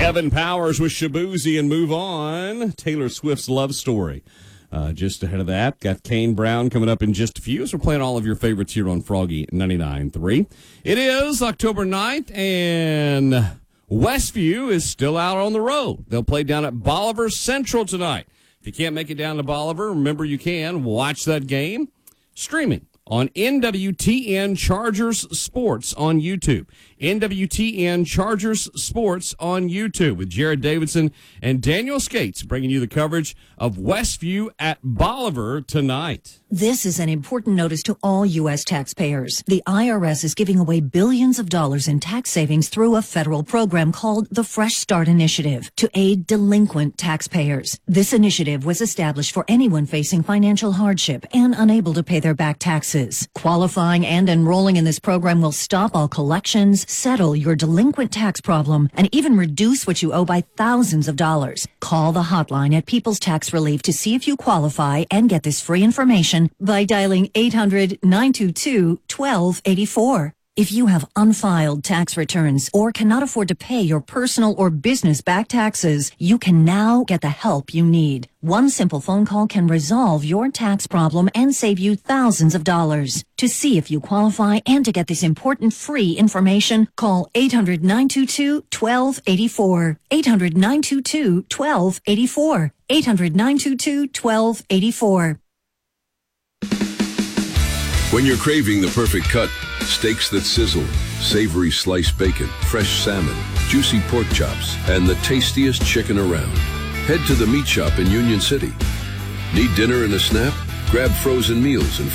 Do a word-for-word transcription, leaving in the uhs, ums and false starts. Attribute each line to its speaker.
Speaker 1: Kevin Powers with Shabuzi and Move On. Taylor Swift's Love Story. Uh, just ahead of that, got Kane Brown coming up in just a few. So we're playing all of your favorites here on Froggy ninety-nine point three. It is October ninth, and Westview is still out on the road. They'll play down at Bolivar Central tonight. If you can't make it down to Bolivar, remember you can watch that game streaming on N W T N Chargers Sports on YouTube. N W T N Chargers Sports on YouTube with Jared Davidson and Daniel Skates bringing you the coverage of Westview at Bolivar tonight.
Speaker 2: This is an important notice to all U S taxpayers. The I R S is giving away billions of dollars in tax savings through a federal program called the Fresh Start Initiative to aid delinquent taxpayers. This initiative was established for anyone facing financial hardship and unable to pay their back taxes. Qualifying and enrolling in this program will stop all collections, settle your delinquent tax problem, and even reduce what you owe by thousands of dollars. Call the hotline at People's Tax Relief to see if you qualify and get this free information by dialing eight hundred, nine two two, one two eight four. If you have unfiled tax returns or cannot afford to pay your personal or business back taxes, you can now get the help you need. One simple phone call can resolve your tax problem and save you thousands of dollars. To see if you qualify and to get this important free information, call eight hundred, nine two two, one two eight four. eight hundred, nine two two, one two eight four. eight hundred, nine two two, one two eight four.
Speaker 3: When you're craving the perfect cut, steaks that sizzle, savory sliced bacon, fresh salmon, juicy pork chops, and the tastiest chicken around, head to the Meat Shop in Union City. Need dinner and a snap? Grab frozen meals and